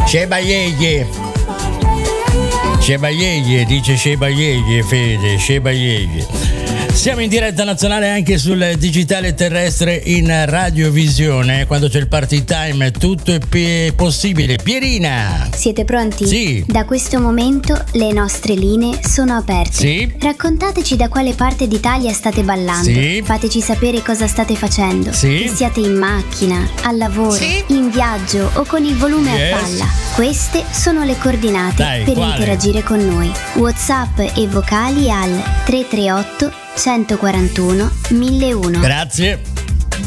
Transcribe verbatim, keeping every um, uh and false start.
Sheba Yeye. Sheba Yeye, dice Sheba Yeye, Fede, Sheba Yeye. Siamo in diretta nazionale anche sul digitale terrestre in radiovisione. Quando c'è il party time tutto è p- possibile. Pierina! Siete pronti? Sì. Da questo momento le nostre linee sono aperte. Sì. Raccontateci da quale parte d'Italia state ballando. Sì. Fateci sapere cosa state facendo. Sì. Se siate in macchina, al lavoro, Sì. in viaggio o con il volume Yes. a palla. Queste sono le coordinate Dai, per quale? interagire con noi. WhatsApp e vocali al tre tre otto centoquarantuno mille uno. Grazie.